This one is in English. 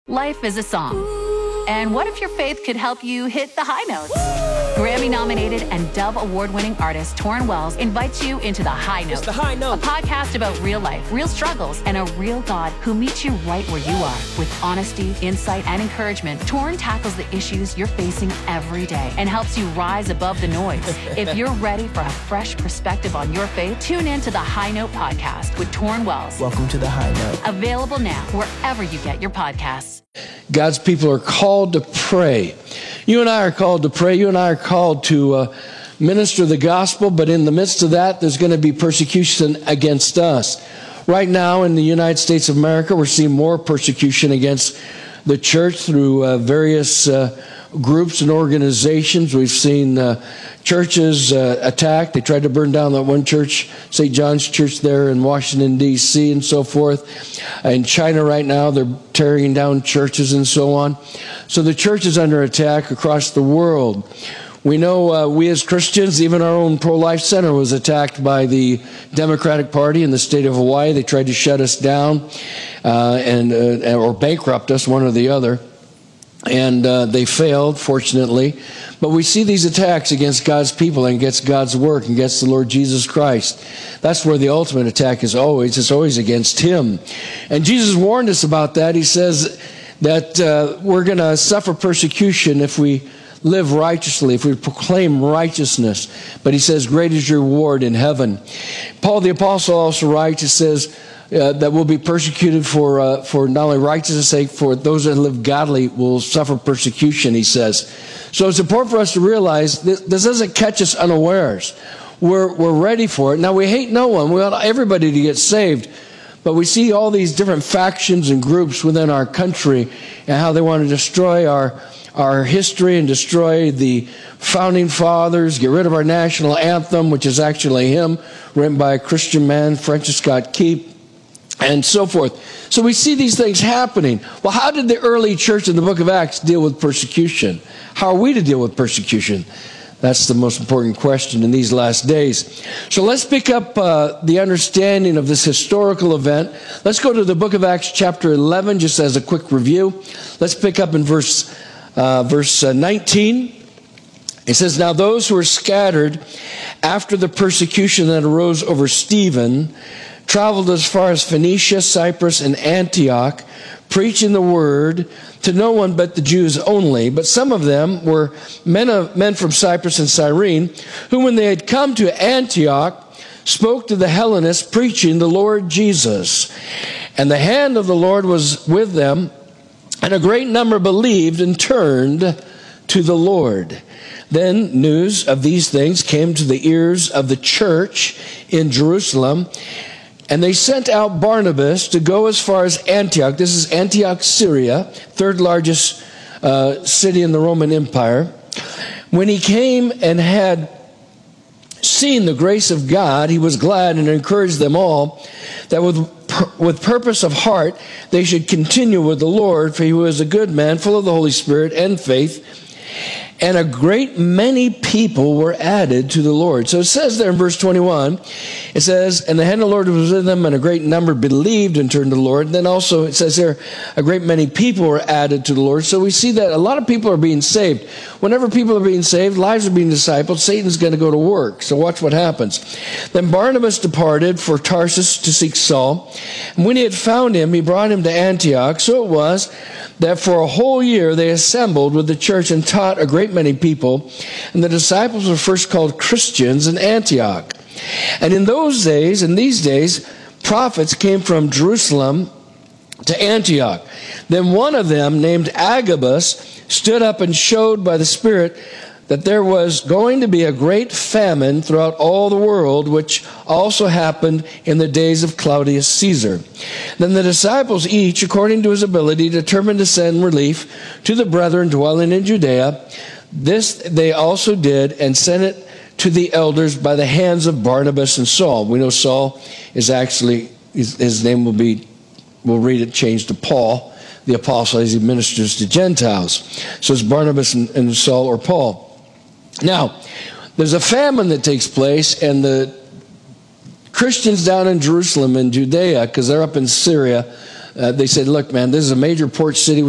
Life is a song. And what if your faith could help you hit the high notes? Grammy-nominated and Dove Award-winning artist Torrin Wells invites you into The High Note. It's The High Note. A podcast about real life, real struggles, and a real God who meets you right where you are. With honesty, insight, and encouragement, Torrin tackles the issues you're facing every day and helps you rise above the noise. If you're ready for a fresh perspective on your faith, tune in to The High Note podcast with Torrin Wells. Welcome to The High Note. Available now wherever you get your podcasts. God's people are called to pray. You and I are called to pray. You and I are called to minister the gospel, but in the midst of that, there's going to be persecution against us. Right now in the United States of America, we're seeing more persecution against the church through various groups and organizations. We've seen churches attacked. They tried to burn down that one church, St. John's Church there in Washington, D.C. and so forth. In China right now, they're tearing down churches and so on. So the church is under attack across the world. We know we as Christians, even our own pro-life center was attacked by the Democratic Party in the state of Hawaii. They tried to shut us down or bankrupt us, one or the other. And they failed, fortunately. But we see these attacks against God's people and against God's work and against the Lord Jesus Christ. That's where the ultimate attack is always. It's always against Him. And Jesus warned us about that. He says that we're going to suffer persecution if we live righteously, if we proclaim righteousness. But He says, great is your reward in heaven. Paul the Apostle also writes, he says, that will be persecuted for not only righteousness' sake, for those that live godly will suffer persecution, he says. So it's important for us to realize this doesn't catch us unawares. We're ready for it. Now, we hate no one. We want everybody to get saved. But we see all these different factions and groups within our country and how they want to destroy our history and destroy the founding fathers, get rid of our national anthem, which is actually a hymn written by a Christian man, Francis Scott Key, and so forth. So we see these things happening. Well, how did the early church in the book of Acts deal with persecution? How are we to deal with persecution? That's the most important question in these last days. So let's pick up the understanding of this historical event. Let's go to the book of Acts chapter 11, just as a quick review. Let's pick up in verse 19. It says, now those who were scattered after the persecution that arose over Stephen traveled as far as Phoenicia, Cyprus, and Antioch, preaching the word to no one but the Jews only. But some of them were men from Cyprus and Cyrene, who when they had come to Antioch, spoke to the Hellenists, preaching the Lord Jesus. And the hand of the Lord was with them, and a great number believed and turned to the Lord. Then news of these things came to the ears of the church in Jerusalem, and they sent out Barnabas to go as far as Antioch. This is Antioch, Syria, third largest city in the Roman Empire. When he came and had seen the grace of God, he was glad and encouraged them all that with purpose of heart they should continue with the Lord, for he was a good man, full of the Holy Spirit and faith. And a great many people were added to the Lord. So it says there in verse 21, it says, and the hand of the Lord was with them, and a great number believed and turned to the Lord. And then also it says there, a great many people were added to the Lord. So we see that a lot of people are being saved. Whenever people are being saved, lives are being discipled, Satan's going to go to work. So watch what happens. Then Barnabas departed for Tarsus to seek Saul. And when he had found him, he brought him to Antioch. So it was that for a whole year they assembled with the church and taught a great many people. And the disciples were first called Christians in Antioch. And in these days, prophets came from Jerusalem to Antioch. Then one of them, named Agabus, stood up and showed by the Spirit that there was going to be a great famine throughout all the world, which also happened in the days of Claudius Caesar. Then the disciples each, according to his ability, determined to send relief to the brethren dwelling in Judea. This they also did, and sent it to the elders by the hands of Barnabas and Saul. We know Saul is actually, his name will be, we'll read it changed to Paul, the apostle, as he ministers to Gentiles. So it's Barnabas and Saul or Paul. Now, there's a famine that takes place, and the Christians down in Jerusalem and Judea, because they're up in Syria, they said, look, man, this is a major port city.